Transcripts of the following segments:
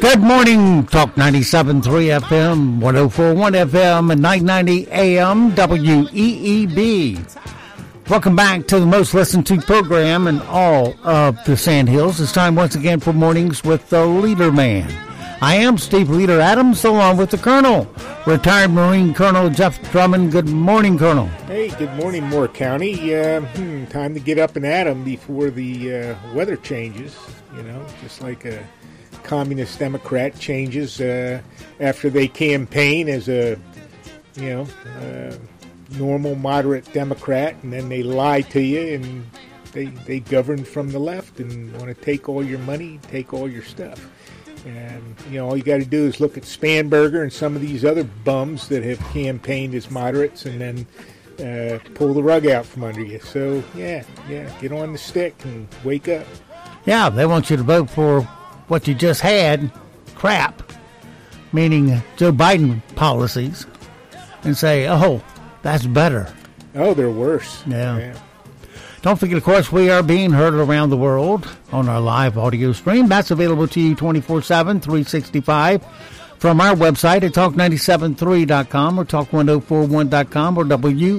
Good morning, Talk 97.3 FM, 104.1 FM, and 990 AM, WEEB. Welcome back to the most listened to program in all of the Sandhills. It's time once again for Mornings with the Leader Man. I am Steve Leader Adams, along with the Colonel, retired Marine Colonel Jeff Drummond. Good morning, Colonel. Hey, good morning, Moore County. Time to get up and at 'em before the weather changes, just like a communist Democrat changes after they campaign as a normal moderate Democrat, and then they lie to you and they govern from the left and want to take all your money, take all your stuff. And all you got to do is look at Spanberger and some of these other bums that have campaigned as moderates, and then pull the rug out from under you. So yeah, get on the stick and wake up. Yeah, they want you to vote for what you just had, crap, meaning Joe Biden policies, and say, oh, that's better. Oh, they're worse. Yeah. Don't forget, of course, we are being heard around the world on our live audio stream. That's available to you 24/7, 365 from our website at talk973.com or talk1041.com or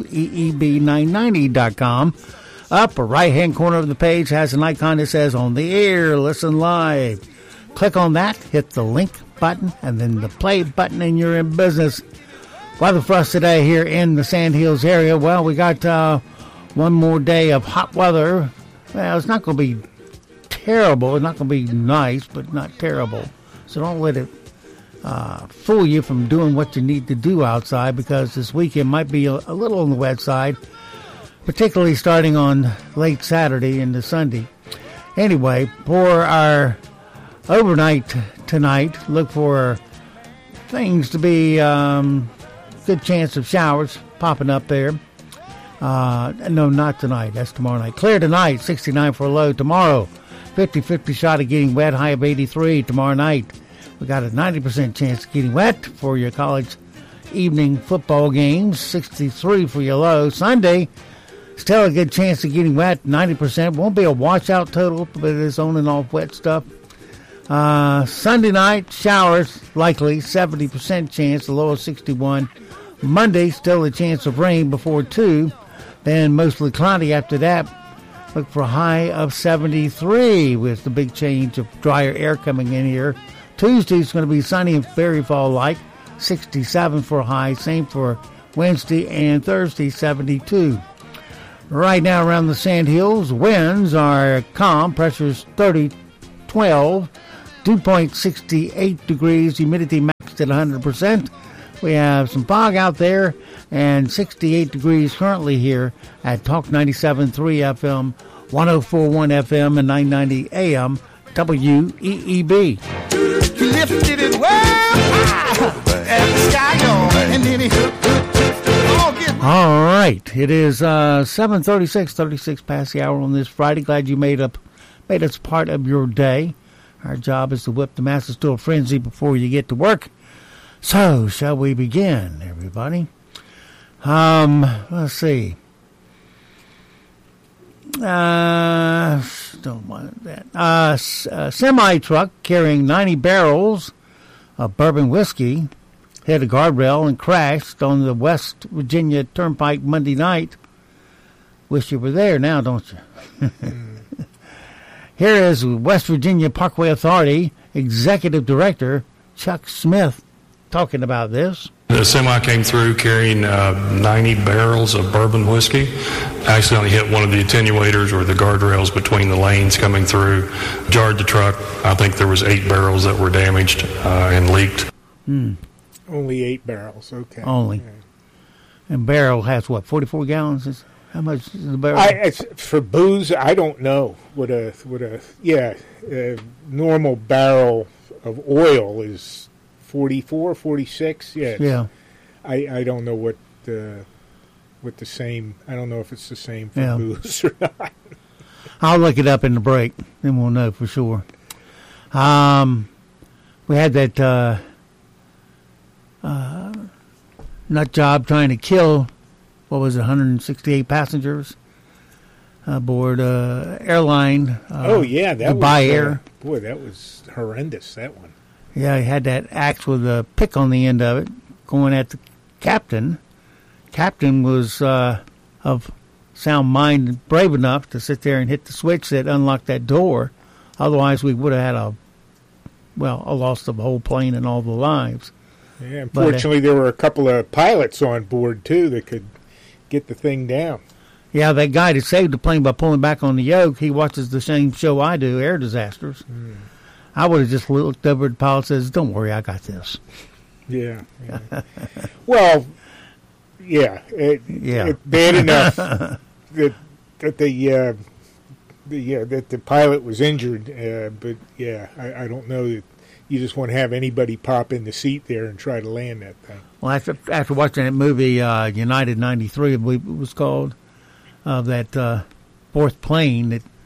WEEB990.com. Upper right-hand corner of the page has an icon that says On the Air, Listen Live. Click on that, hit the link button, and then the play button, and you're in business. Weather for us today here in the Sandhills area. Well, we got one more day of hot weather. Well, it's not going to be terrible. It's not going to be nice, but not terrible. So don't let it fool you from doing what you need to do outside, because this weekend might be a little on the wet side, particularly starting on late Saturday into Sunday. Anyway, for our overnight tonight, look for things to be good chance of showers popping up there. No, not tonight. That's tomorrow night. Clear tonight, 69 for a low. Tomorrow, 50-50 shot of getting wet, high of 83. Tomorrow night, we got a 90% chance of getting wet for your college evening football games, 63 for your low. Sunday, still a good chance of getting wet, 90%. Won't be a washout total, but it's on and off wet stuff. Sunday night, showers likely, 70% chance, the low of 61. Monday, still a chance of rain before 2. Then mostly cloudy after that. Look for a high of 73 with the big change of drier air coming in here. Tuesday's going to be sunny and very fall-like, 67 for a high. Same for Wednesday and Thursday, 72. Right now around the Sandhills, winds are calm, pressure's 30-12. Dew point 68 degrees, humidity maxed at 100%. We have some fog out there, and 68 degrees currently here at Talk 97.3 FM, 104.1 FM, and 990 AM, WEEB. You lifted it well high, and the sky gone, and then it all right, it is 36 past the hour on this Friday. Glad you made us part of your day. Our job is to whip the masses to a frenzy before you get to work. So, shall we begin, everybody? Let's see. Don't want that. Semi-truck carrying 90 barrels of bourbon whiskey hit a guardrail and crashed on the West Virginia Turnpike Monday night. Wish you were there now, don't you? Here is West Virginia Parkway Authority Executive Director Chuck Smith talking about this. The semi came through carrying 90 barrels of bourbon whiskey. Accidentally hit one of the attenuators or the guardrails between the lanes coming through. Jarred the truck. I think there was 8 barrels that were damaged and leaked. Only 8 barrels, okay. Only. Yeah. And barrel has what, 44 gallons? How much is the barrel? For booze, I don't know what a normal barrel of oil is. 44, 46, yeah. I don't know what the same. I don't know if it's the same for booze or not. I'll look it up in the break, then we'll know for sure. We had that nut job trying to kill, 168 passengers aboard airline. That Dubai Air. Boy, that was horrendous. That one. Yeah, he had that axe with a pick on the end of it, going at the captain. Captain was of sound mind and brave enough to sit there and hit the switch that unlocked that door. Otherwise, we would have had a loss of the whole plane and all the lives. Yeah, unfortunately, there were a couple of pilots on board, too, that could get the thing down. Yeah, that guy that saved the plane by pulling back on the yoke, he watches the same show I do, Air Disasters. I would have just looked over at the pilot and says, "Don't worry, I got this." Yeah. Well, it's bad enough that the pilot was injured, but I don't know that you just want to have anybody pop in the seat there and try to land that thing. Well, after watching that movie, United 93, I believe it was called, of that fourth plane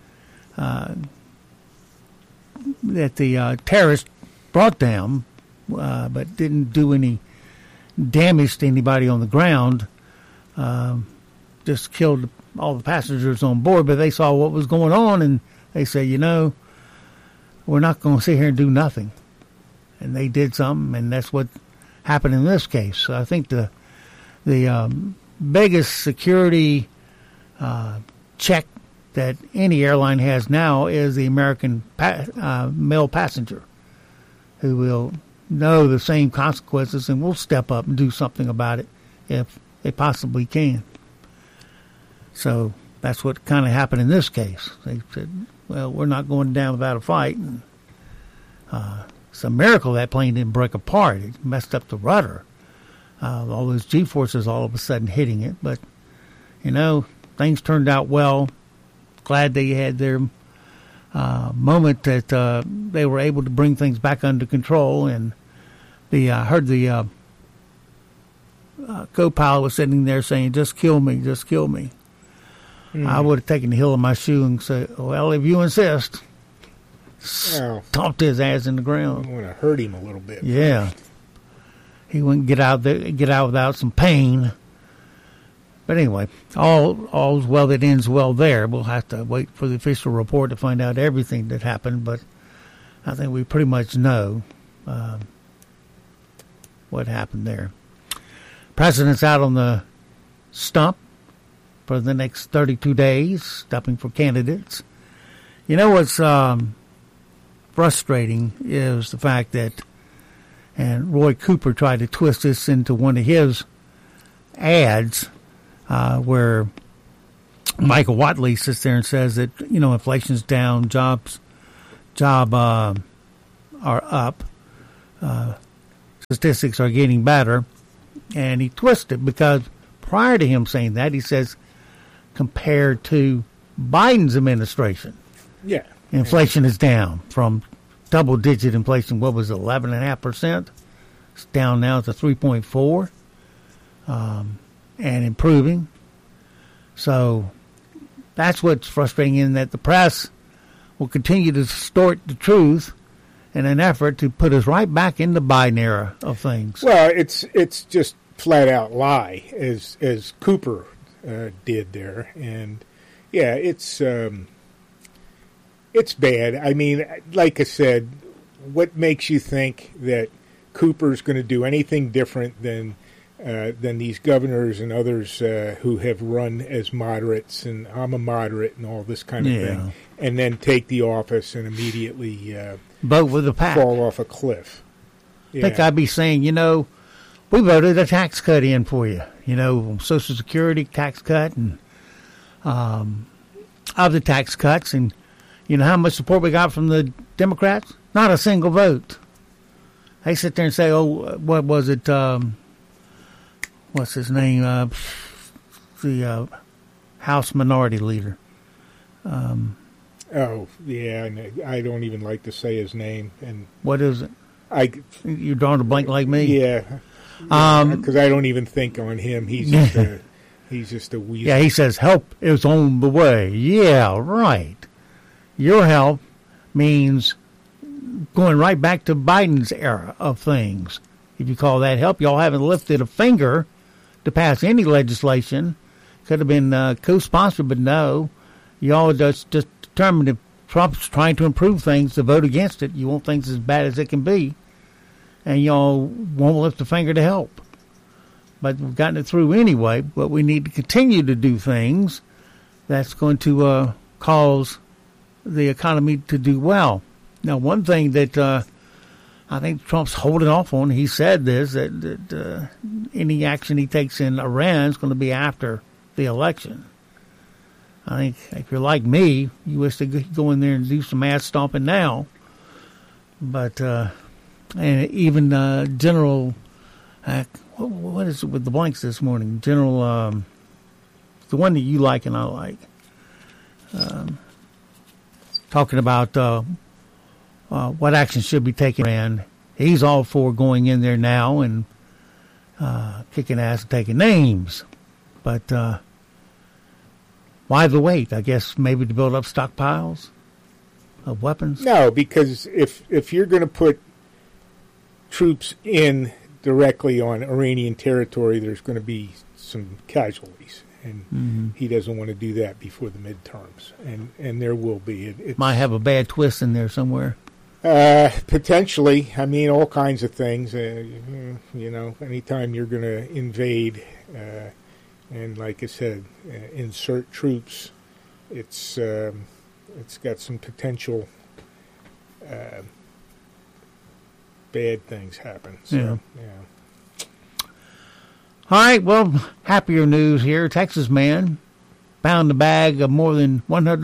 that the terrorists brought down, but didn't do any damage to anybody on the ground, just killed all the passengers on board, but they saw what was going on, and they said, we're not going to sit here and do nothing. And they did something, and that's what happened in this case. So I think the biggest security check that any airline has now is the American male passenger, who will know the same consequences and will step up and do something about it if they possibly can. So that's what kind of happened in this case. They said, well, we're not going down without a fight. And it's a miracle that plane didn't break apart. It messed up the rudder. All those G-forces all of a sudden hitting it. But, things turned out well. Glad they had their moment that they were able to bring things back under control. And I heard the co-pilot was sitting there saying, "Just kill me, just kill me." I would have taken the heel of my shoe and said, "Well, if you insist," stomped his ass in the ground. I want to hurt him a little bit. Yeah, he wouldn't get out without some pain. But anyway, all's well that ends well there. We'll have to wait for the official report to find out everything that happened, but I think we pretty much know what happened there. President's out on the stump for the next 32 days, stopping for candidates. What's frustrating is the fact that, and Roy Cooper tried to twist this into one of his ads, where Michael Watley sits there and says that, inflation's down, jobs are up, statistics are getting better, and he twisted because prior to him saying that, he says, compared to Biden's administration, inflation is down from double-digit inflation. What was it, 11.5%? It's down now to 3.4%, and improving. So that's what's frustrating, in that the press will continue to distort the truth in an effort to put us right back in the Biden era of things. Well, it's just flat out lie, as Cooper did there, and it's bad. I mean, like I said, what makes you think that Cooper's going to do anything different than these governors and others who have run as moderates, and I'm a moderate and all this kind of thing, and then take the office and immediately vote with the pack, fall off a cliff? I think I'd be saying, we voted a tax cut in for you, Social Security tax cut, and of the tax cuts, and how much support we got from the Democrats? Not a single vote. They sit there and say, "Oh, what was it? What's his name? The House Minority Leader." And I don't even like to say his name. And what is it? You're drawing a blank like me. Yeah. Because I don't even think on him. He's just a weasel. Yeah, he says help is on the way. Yeah, right. Your help means going right back to Biden's era of things. If you call that help, y'all haven't lifted a finger to pass any legislation. Could have been co-sponsored, but no. Y'all just determined if Trump's trying to improve things to vote against it. You want things as bad as it can be. and y'all won't lift a finger to help. But we've gotten it through anyway, but we need to continue to do things that's going to cause the economy to do well. Now, one thing that I think Trump's holding off on, he said this, that any action he takes in Iran is going to be after the election. I think if you're like me, you wish to go in there and do some ass stomping now. But, and even General, what is it with the blanks this morning? General, the one that you like and I like, talking about what action should be taken. And he's all for going in there now and kicking ass and taking names. But why the wait? I guess maybe to build up stockpiles of weapons? No, because if you're going to put troops in directly on Iranian territory, there's going to be some casualties. And he doesn't want to do that before the midterms. And there will be. It might have a bad twist in there somewhere. Potentially. I mean, all kinds of things. Anytime you're going to invade, and like I said, insert troops, it's got some potential bad things happen. So, yeah. All right, well, happier news here. Texas man found a bag of more than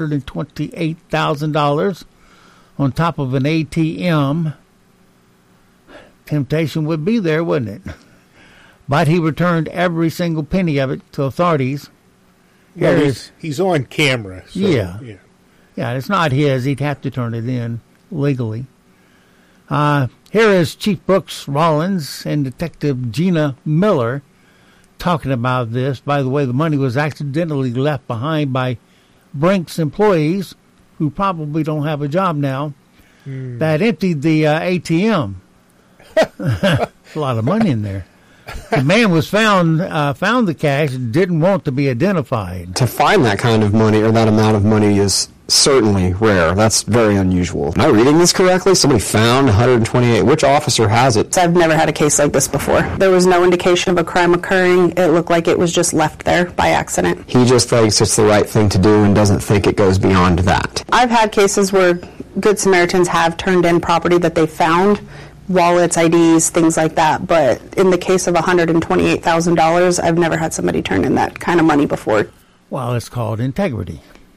$128,000 on top of an ATM. Temptation would be there, wouldn't it? But he returned every single penny of it to authorities. Well, he's on camera. So, yeah, it's not his. He'd have to turn it in legally. Here is Chief Brooks Rollins and Detective Gina Miller talking about this. By the way, the money was accidentally left behind by Brink's employees who probably don't have a job now that emptied the ATM. A lot of money in there. The man was found the cash, didn't want to be identified. To find that kind of money or that amount of money is certainly rare. That's very unusual. Am I reading this correctly? Somebody found 128. Which officer has it? I've never had a case like this before. There was no indication of a crime occurring. It looked like it was just left there by accident. He just thinks it's the right thing to do and doesn't think it goes beyond that. I've had cases where Good Samaritans have turned in property that they found, wallets, IDs, things like that. But in the case of $128,000, I've never had somebody turn in that kind of money before. Well, it's called integrity.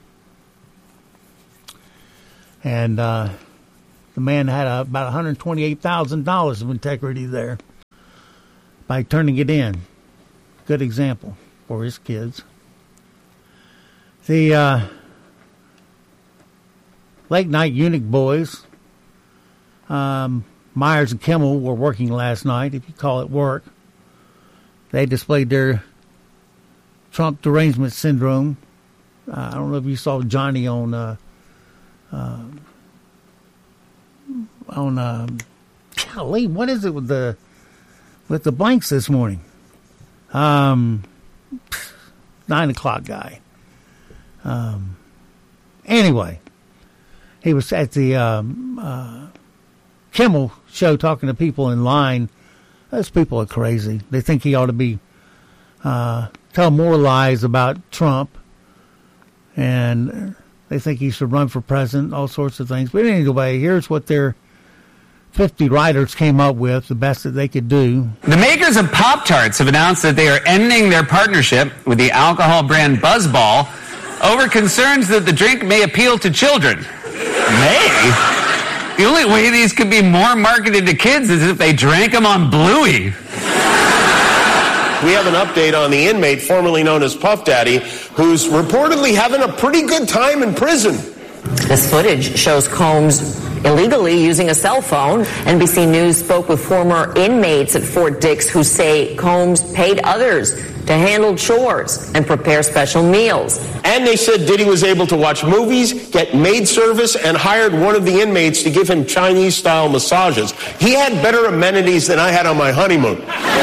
And the man had about $128,000 of integrity there by turning it in. Good example for his kids. The late night eunuch boys, Myers and Kimmel, were working last night, if you call it work. They displayed their Trump derangement syndrome. I don't know if you saw Johnny on golly, what is it with the blanks this morning? 9 o'clock guy. Anyway, he was at the Kimmel show talking to people in line. Those people are crazy. They think he ought to be tell more lies about Trump, and they think he should run for president, all sorts of things. But anyway, here's what their 50 writers came up with, the best that they could do. The makers of Pop-Tarts have announced that they are ending their partnership with the alcohol brand Buzzball over concerns that the drink may appeal to children. May? The only way these could be more marketed to kids is if they drank them on Bluey. We have an update on the inmate formerly known as Puff Daddy, who's reportedly having a pretty good time in prison. This footage shows Combs illegally using a cell phone. NBC News spoke with former inmates at Fort Dix who say Combs paid others to handle chores and prepare special meals. And they said Diddy was able to watch movies, get maid service, and hired one of the inmates to give him Chinese-style massages. He had better amenities than I had on my honeymoon.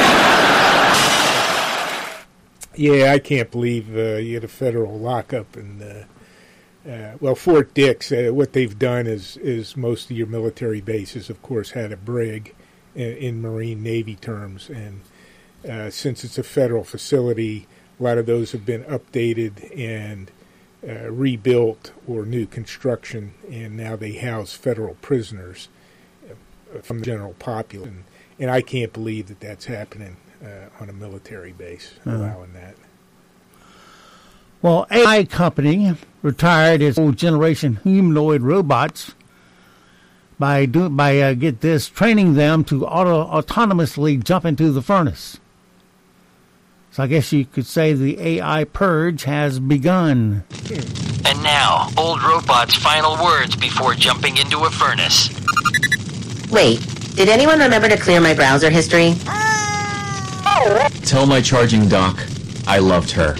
Yeah, I can't believe you had a federal lockup in Fort Dix. What they've done is most of your military bases, of course, had a brig, in Marine Navy terms. And since it's a federal facility, a lot of those have been updated and rebuilt or new construction, and now they house federal prisoners from the general populace. And I can't believe that that's happening on a military base, allowing that. Well, AI company retired its old generation humanoid robots by get this, training them to autonomously jump into the furnace. So I guess you could say the AI purge has begun. And now, old robots' final words before jumping into a furnace. Wait, did anyone remember to clear my browser history? Tell my charging dock I loved her.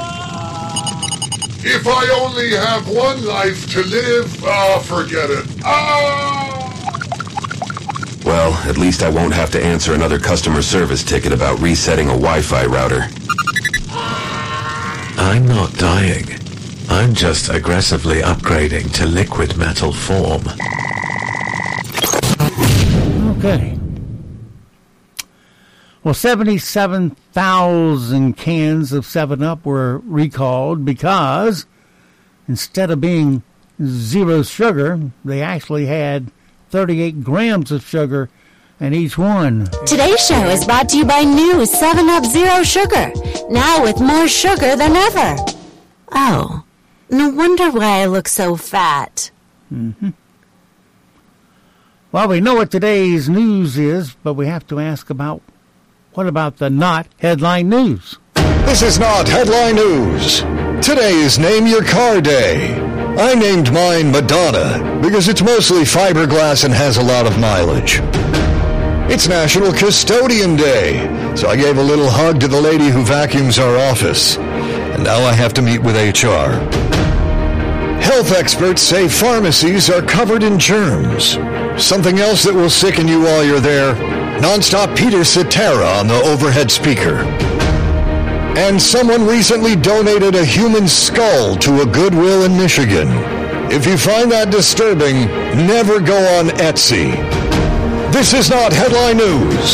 If I only have one life to live, forget it. Well, at least I won't have to answer another customer service ticket about resetting a Wi-Fi router. I'm not dying. I'm just aggressively upgrading to liquid metal form. Okay. Well, 77,000 cans of 7-Up were recalled because instead of being 0 sugar, they actually had 38 grams of sugar in each one. Today's show is brought to you by new 7-Up Zero Sugar, now with more sugar than ever. Oh, no wonder why I look so fat. Mm-hmm. Well, we know what today's news is, but we have to ask about what about the not headline news? This is not headline news. Today is Name Your Car Day. I named mine Madonna because it's mostly fiberglass and has a lot of mileage. It's National Custodian Day, so I gave a little hug to the lady who vacuums our office. And now I have to meet with HR. Health experts say pharmacies are covered in germs. Something else that will sicken you while you're there, nonstop Peter Cetera on the overhead speaker. And someone recently donated a human skull to a Goodwill in Michigan. If you find that disturbing, never go on Etsy. This is not headline news.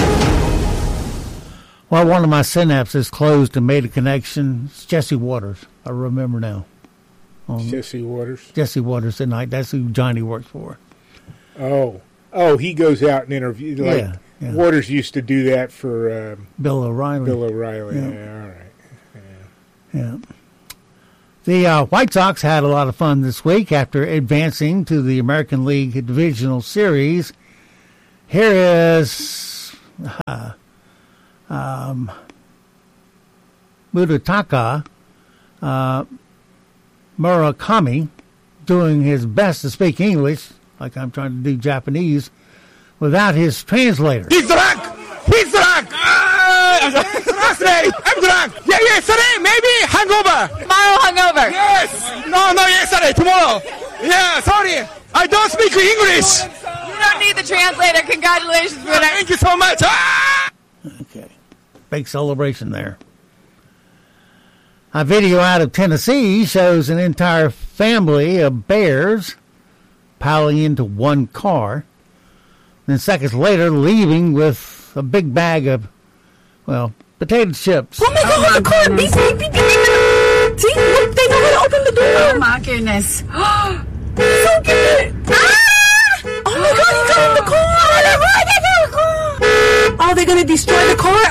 Well, one of my synapses closed and made a connection. It's Jesse Waters. I remember now. Jesse Waters? Jesse Waters tonight. That's who Johnny works for. Oh, he goes out and interviews. Like yeah. Waters used to do that for Bill O'Reilly. Bill O'Reilly. Yeah. Yeah, all right. Yeah. The White Sox had a lot of fun this week after advancing to the American League Divisional Series. Here is Murataka Murakami doing his best to speak English, like I'm trying to do Japanese, without his translator. He's drunk! He's drunk! Last night, I'm drunk! Yeah, yesterday, maybe hangover! Tomorrow hangover! Yes! No, yesterday, tomorrow! Yeah, sorry! I don't speak English! You don't need the translator. Congratulations, Bruno. Thank you so much! Okay. Big celebration there. A video out of Tennessee shows an entire family of bears piling into one car. Then seconds later, leaving with a big bag of, potato chips. Oh my God, the car! Beep, beep, beep, beep. See, look, they know how to open the door. Oh my goodness. He's opened it. Oh my God, he got in the car. Oh, they're going to destroy the car?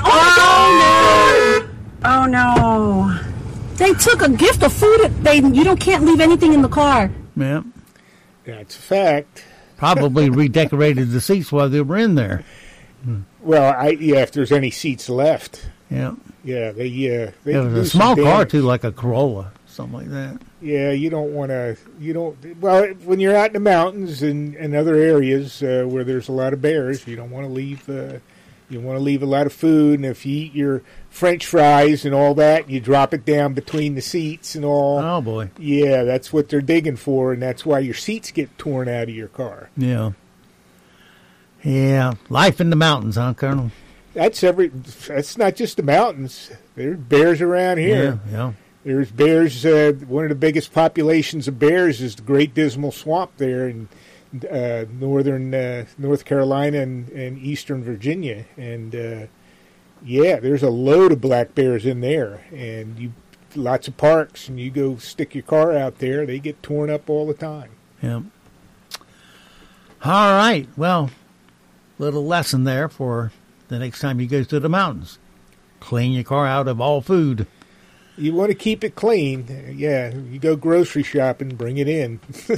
Oh no. They took a gift of food. You can't leave anything in the car. Yeah. That's a fact. Probably redecorated the seats while they were in there. Well, if there's any seats left. Yeah. Yeah, they it was a small car, too, like a Corolla, something like that. Yeah, you don't want to, well, when you're out in the mountains and other areas where there's a lot of bears, you don't want to leave, you want to leave a lot of food, and if you eat your French fries and all that, you drop it down between the seats and all. Oh, boy. Yeah, that's what they're digging for, and that's why your seats get torn out of your car. Yeah. Yeah, life in the mountains, huh, Colonel? That's not just the mountains. There's bears around here. Yeah. There's bears. One of the biggest populations of bears is the Great Dismal Swamp there, and northern North Carolina and eastern Virginia, and yeah, there's a load of black bears in there, and lots of parks, and you go stick your car out there, they get torn up all the time. Yeah. All right. Well, little lesson there for the next time you go to the mountains. Clean your car out of all food. You want to keep it clean. Yeah, you go grocery shopping, bring it in.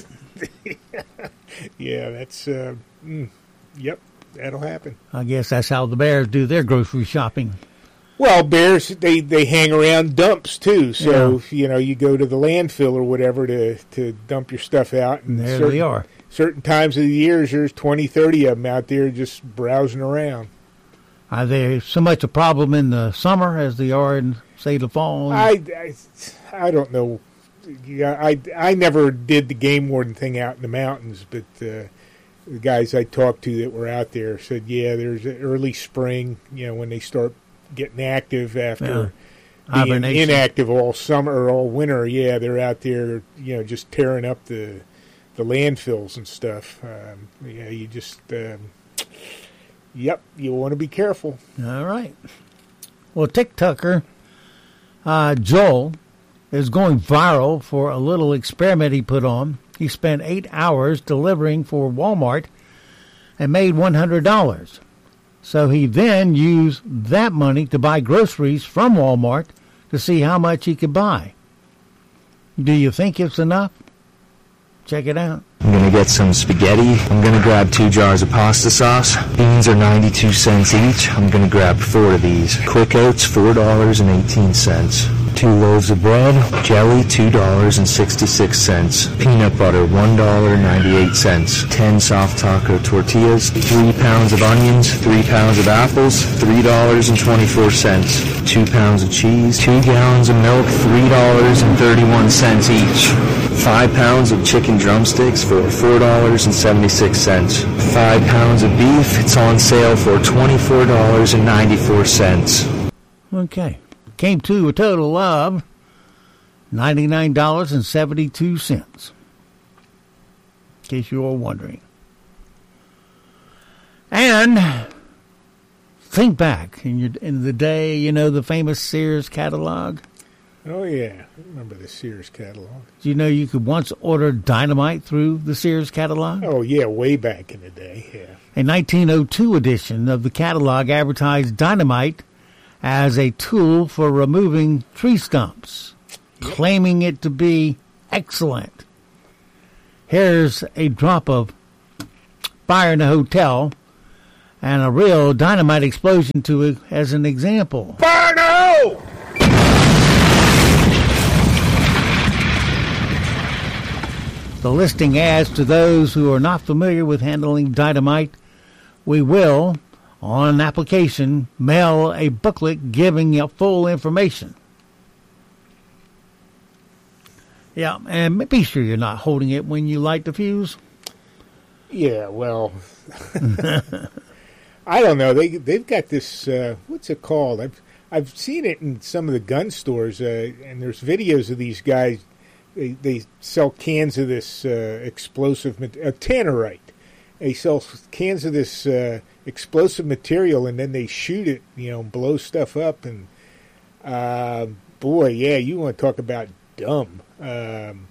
Yeah, that's, yep, that'll happen. I guess that's how the bears do their grocery shopping. Well, bears, they hang around dumps, too. So, you go to the landfill or whatever to dump your stuff out. And there they are. Certain times of the year, there's 20, 30 of them out there just browsing around. Are they so much a problem in the summer as they are in, say, the fall? I don't know. Yeah, I never did the game warden thing out in the mountains, but the guys I talked to that were out there said, yeah, there's an early spring, when they start getting active after being inactive all summer or all winter. Yeah, they're out there, just tearing up the landfills and stuff. Yeah, you just, yep, you want to be careful. All right. Well, TikToker Joel is going viral for a little experiment he put on. He spent 8 hours delivering for Walmart and made $100. So he then used that money to buy groceries from Walmart to see how much he could buy. Do you think it's enough? Check it out. I'm going to get some spaghetti. I'm going to grab 2 jars of pasta sauce. Beans are 92 cents each. I'm going to grab 4 of these. Quick Oats, $4.18. 2 loaves of bread. Jelly, $2.66. Peanut butter, $1.98. 10 soft taco tortillas. 3 pounds of onions. 3 pounds of apples, $3.24. 2 pounds of cheese. 2 gallons of milk, $3.31 each. 5 pounds of chicken drumsticks for $4.76. 5 pounds of beef. It's on sale for $24.94. Okay. Came to a total of $99.72. In case you were wondering. And think back in the day, the famous Sears catalog. Oh, yeah. I remember the Sears catalog. Do you know you could once order dynamite through the Sears catalog? Oh, yeah, way back in the day, yeah. A 1902 edition of the catalog advertised dynamite as a tool for removing tree stumps, claiming it to be excellent. Here's a drop of fire in a hotel and a real dynamite explosion to it as an example. Fire no! The listing adds to those who are not familiar with handling dynamite, we will, on application, mail a booklet giving you full information. Yeah, and be sure you're not holding it when you light the fuse. Yeah, well, I don't know. They've got this, what's it called? I've seen it in some of the gun stores, and there's videos of these guys. They sell cans of this explosive tannerite. They sell cans of this explosive material, and then they shoot it, blow stuff up. And boy, yeah, you want to talk about dumb. And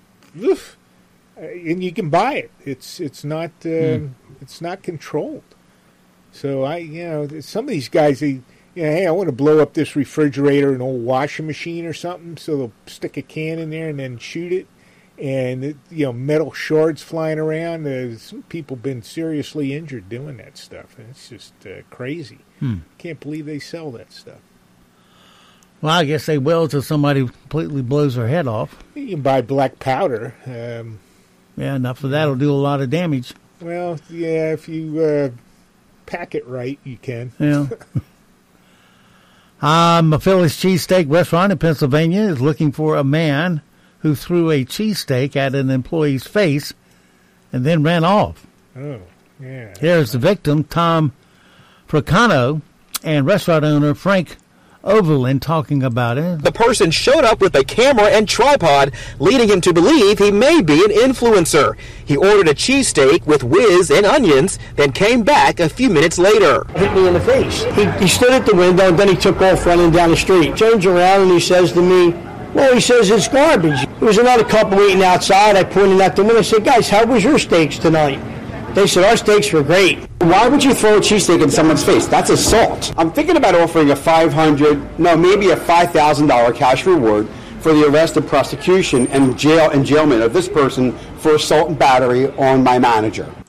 you can buy it. It's not controlled. So some of these guys, hey, I want to blow up this refrigerator, an old washing machine or something. So they'll stick a can in there and then shoot it. And, metal shards flying around. Some people been seriously injured doing that stuff. And it's just crazy. Can't believe they sell that stuff. Well, I guess they will until somebody completely blows their head off. You can buy black powder. Yeah, enough of that will do a lot of damage. Well, yeah, if you pack it right, you can. Yeah. A Philly's Cheesesteak restaurant in Pennsylvania is looking for a man who threw a cheesesteak at an employee's face and then ran off. Oh, yeah. Here's the victim, Tom Fricano, and restaurant owner Frank Overland talking about it. The person showed up with a camera and tripod, leading him to believe he may be an influencer. He ordered a cheesesteak with whiz and onions, then came back a few minutes later. Hit me in the face. He stood at the window, and then he took off running down the street. Turns around and he says to me, well, he says it's garbage. There was another couple eating outside. I pointed out the window and said, guys, how was your steaks tonight? They said, our steaks were great. Why would you throw a cheesesteak in someone's face? That's assault. I'm thinking about offering maybe a $5,000 cash reward for the arrest and prosecution and jailment of this person for assault and battery on my manager.